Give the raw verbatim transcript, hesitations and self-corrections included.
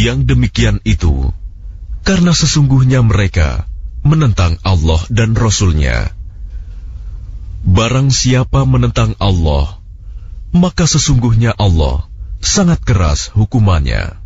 Yang demikian itu karena sesungguhnya mereka menentang Allah dan Rasul-Nya. Barang siapa menentang Allah, maka sesungguhnya Allah sangat keras hukumannya.